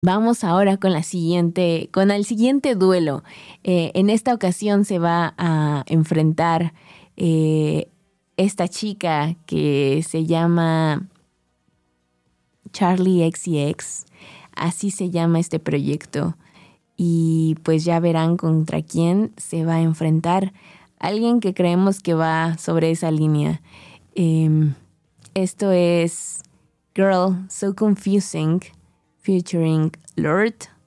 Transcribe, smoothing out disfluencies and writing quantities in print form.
Vamos ahora con el siguiente duelo. En esta ocasión se va a enfrentar esta chica que se llama Charlie XCX. Así se llama este proyecto. Y pues ya verán contra quién se va a enfrentar. Alguien que creemos que va sobre esa línea. Esto es Girl So Confusing featuring Lord.